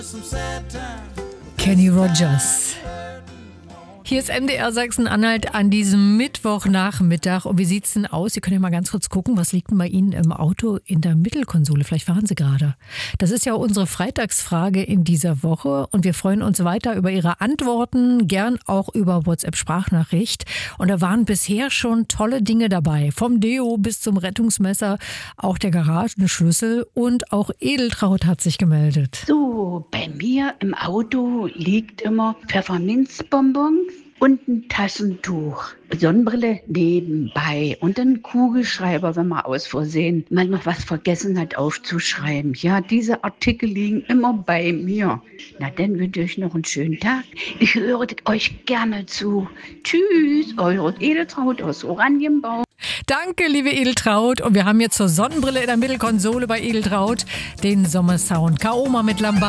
Kenny Rogers. Hier ist MDR Sachsen-Anhalt an diesem Mittwochnachmittag. Und wie sieht's denn aus? Sie können ja mal ganz kurz gucken, was liegt denn bei Ihnen im Auto in der Mittelkonsole? Vielleicht fahren Sie gerade. Das ist ja unsere Freitagsfrage in dieser Woche. Und wir freuen uns weiter über Ihre Antworten, gern auch über WhatsApp-Sprachnachricht. Und da waren bisher schon tolle Dinge dabei. Vom Deo bis zum Rettungsmesser, auch der Garagenschlüssel. Und auch Edeltraud hat sich gemeldet. So, bei mir im Auto liegt immer Pfefferminzbonbons und ein Taschentuch, Sonnenbrille nebenbei und ein Kugelschreiber, wenn man aus Versehen mal noch was vergessen hat aufzuschreiben. Ja, diese Artikel liegen immer bei mir. Na, dann wünsche ich noch einen schönen Tag. Ich höre euch gerne zu. Tschüss, eure Edeltraud aus Oranienbaum. Danke, liebe Edeltraud. Und wir haben jetzt zur Sonnenbrille in der Mittelkonsole bei Edeltraud den Sommersound. Kaoma mit Lambada.